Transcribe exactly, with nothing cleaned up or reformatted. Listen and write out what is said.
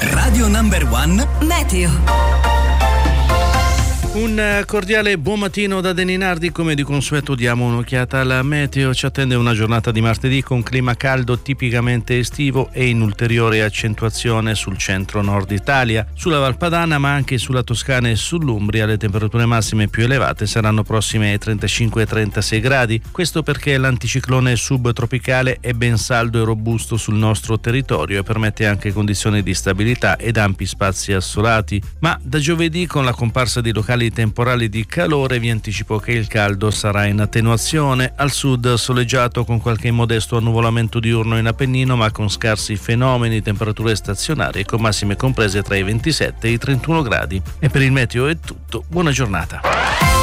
Radio Number One Meteo. Un cordiale buon mattino da Deninardi. Come di consueto diamo un'occhiata alla meteo. Ci attende una giornata di martedì con clima caldo tipicamente estivo e in ulteriore accentuazione sul centro-nord Italia, sulla Valpadana ma anche sulla Toscana e sull'Umbria. Le temperature massime più elevate saranno prossime ai trentacinque trentasei gradi. Questo perché l'anticiclone subtropicale è ben saldo e robusto sul nostro territorio e permette anche condizioni di stabilità ed ampi spazi assolati. Ma da giovedì, con la comparsa di locali temporali di calore, vi anticipo che il caldo sarà in attenuazione. Al sud soleggiato con qualche modesto annuvolamento diurno in Appennino, ma con scarsi fenomeni, temperature stazionarie con massime comprese tra i ventisette e i trentuno gradi. E per il meteo è tutto, buona giornata.